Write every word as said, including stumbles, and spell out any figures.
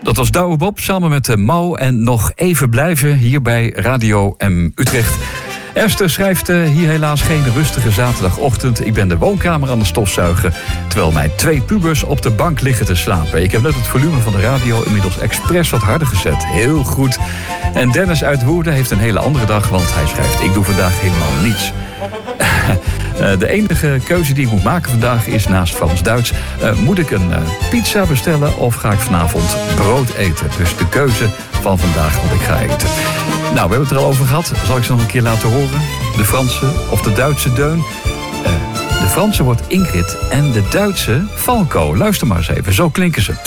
Dat was Douwe Bob samen met de Mau en nog even blijven hier bij Radio M Utrecht. Esther schrijft uh, hier helaas geen rustige zaterdagochtend. Ik ben de woonkamer aan het stofzuigen, terwijl mijn twee pubers op de bank liggen te slapen. Ik heb net het volume van de radio inmiddels expres wat harder gezet. Heel goed. En Dennis uit Woerden heeft een hele andere dag, want hij schrijft: ik doe vandaag helemaal niets. De enige keuze die ik moet maken vandaag is naast Frans-Duits. Uh, moet ik een uh, pizza bestellen of ga ik vanavond brood eten? Dus de keuze van vandaag wat ik ga eten. Nou, we hebben het er al over gehad. Zal ik ze nog een keer laten horen? De Franse of de Duitse deun? Uh, de Franse wordt Ingrid en de Duitse Falco. Luister maar eens even, zo klinken ze.